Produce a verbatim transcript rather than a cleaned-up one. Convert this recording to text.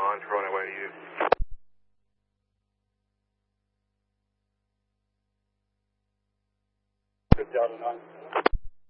on, on my way to you. Good Delta nine.